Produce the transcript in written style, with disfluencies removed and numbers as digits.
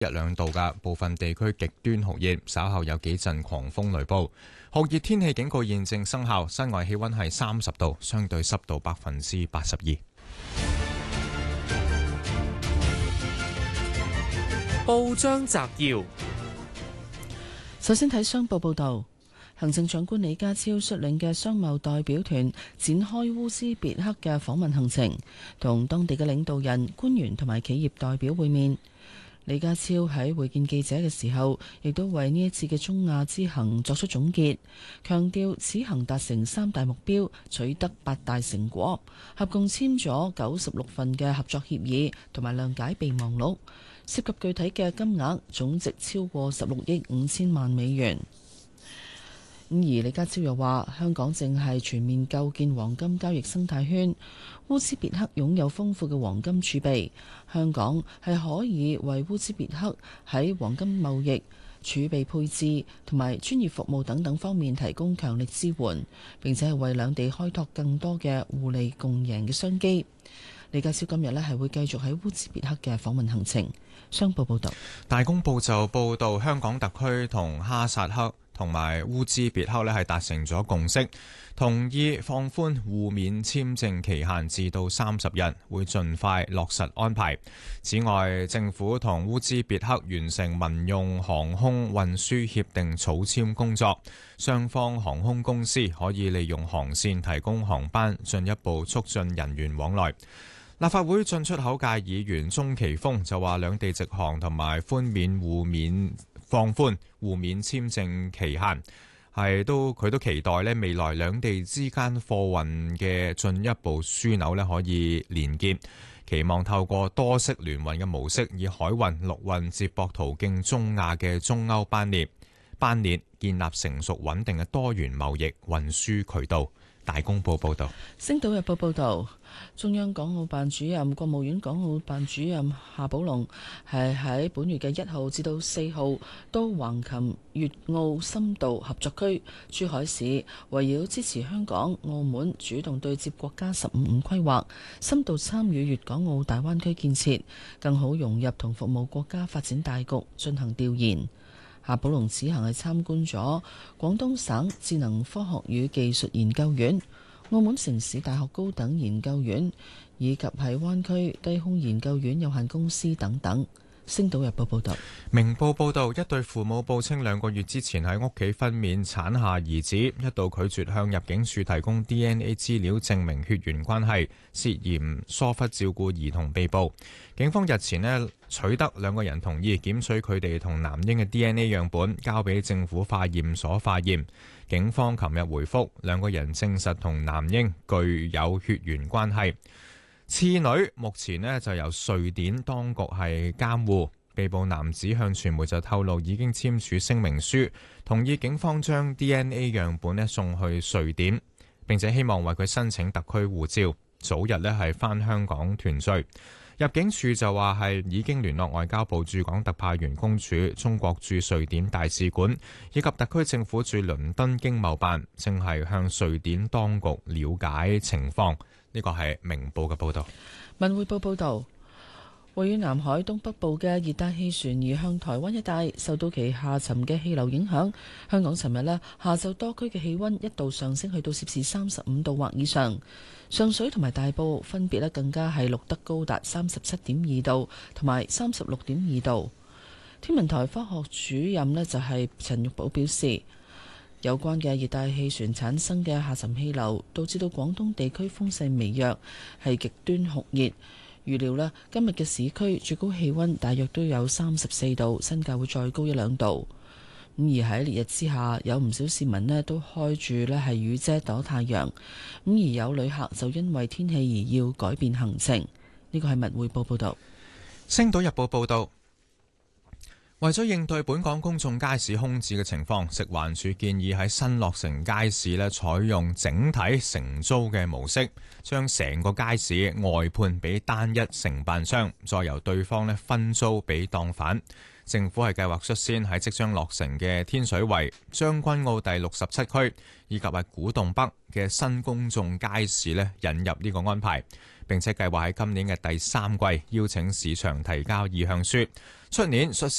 1-2度嘅，部分地區極端酷熱，稍後有幾陣狂風雷暴。酷熱天氣警告現正生效，室外氣溫係30度，相對濕度82%。 報章摘要， 首先睇商報報道。行政長官李家超率領嘅商貿代表團展開烏茲別克嘅訪問行程，同當地嘅領導人、官員同埋企業代表會面。李家超喺會見記者嘅時候，亦都為呢一次嘅中亞之行作出總結，強調此行達成3大目標，取得8大成果，合共簽咗96份嘅合作協議同埋諒解備忘錄，涉及具體嘅金額總值超過16億5千萬美元。而李家超又話，香港正係全面構建黃金交易生態圈，烏茲別克擁有豐富嘅黃金儲備，香港係可以為烏茲別克喺黃金貿易、儲備配置同埋專業服務等等方面提供強力支援，並且係為兩地開拓更多嘅互利共贏嘅商機。李家超今日係會繼續喺烏茲別克嘅訪問行程。商報報道。 大公報就報道，香港特區同哈薩克同埋烏茲別克係達成咗共識，同意放寬互免簽證期限至到30日，會盡快落實安排。此外，政府同烏茲別克完成民用航空運輸協定草簽工作，雙方航空公司可以利用航線提供航班，進一步促進人員往來。立法會進出口界議員鍾奇峰就話，兩地直航同埋放寬互免簽證期限，佢都期待未來兩地之間貨運嘅進一步樞紐可以連結，期望透過多式聯運嘅模式，以海運、陸運接駁途徑中亞嘅中歐班列，建立成熟穩定嘅多元貿易運輸渠道。大公報報道。 星島日報報道，中央港澳辦主任、國務院港澳辦主任夏寶龍係喺本月嘅1號至到4號到橫琴粵澳深度合作區珠海市，圍繞支持香港、澳門主動對接國家15規劃，深度參與粵港澳大灣區建設，更好融入同服務國家發展大局進行調研。夏寶龍此行係參觀咗廣東省智能科學與技術研究院、澳門城市大學高等研究院以及係灣區低空研究院有限公司等等。星島日報報道。 明報報道，一對父母報稱2個月之前喺屋企分娩產下兒子，一度拒絕向入境處提供 DNA 資料證明血緣關係，涉嫌疏忽照顧兒童被捕。警方日前取得2個人同意檢取佢哋同男嬰嘅 DNA 樣本，交俾政府化驗所化驗。警方琴日回覆，2個人證實同男嬰具有血緣關係。次女目前就由瑞典當局係監護，被捕男子向傳媒就透露已經簽署聲明書，同意警方將 DNA 樣本送去瑞典，並且希望為佢申請特區護照，早日係返香港團聚。入境處就話係已經聯絡外交部駐港特派員公署、中國駐瑞典大使館以及特區政府駐倫敦經貿辦，正係向瑞典當局了解情況。呢個係明報嘅報導。 文匯報報導，位於南海東北部嘅熱帶氣旋移向台灣一帶，受到其下沉嘅氣流影響，香港尋日下晝多區嘅氣温一度上升去到攝氏35度或以上，上水同埋大埔分別更加係錄得高達37.2度同埋36.2度。天文台科學主任就係陳玉寶表示，有關嘅熱帶氣旋產生嘅下沉氣流，導致到廣東地區風勢微弱，係極端酷熱。預料今日嘅市區最高氣温大約都有34度，新界會再高1-2度。咁而喺烈日之下，有唔少市民都開住係雨遮躲太陽。咁而有旅客就因為天氣而要改變行程。呢個係文匯報報導。 星島日報報導。 為咗應對本港公眾街市空置嘅情況，食環署建議喺新落成街市採用整體承租嘅模式，將成個街市外判俾單一承辦商，再由對方分租俾檔販。政府係計劃率先喺即將落成嘅天水圍、將軍澳第67區以及係古洞北嘅新公眾街市引入呢個安排，並且計劃喺今年嘅第3季邀請市場提交意向書，出年率先